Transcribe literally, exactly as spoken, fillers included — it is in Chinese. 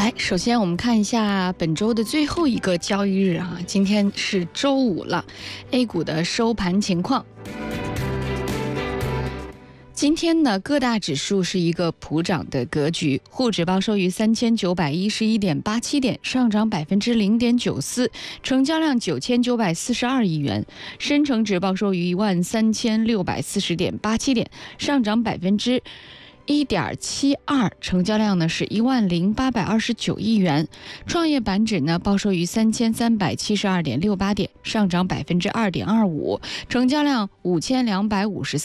来，首先我们看一下本周的最后一个交易日啊，今天是周五了 ，A 股的收盘情况。今天呢，各大指数是一个普涨的格局，沪指报收于三千九百一十一点八七点，上涨百分之零点九四，成交量九千九百四十二亿元；深成指报收于一万三千六百四十点八七点，上涨百分之一点七二，成交量呢是一万零八百二十九亿元。创业板指呢报收于三千三百七十二点六八点，上涨百分之二点二五，成交量五千两百五十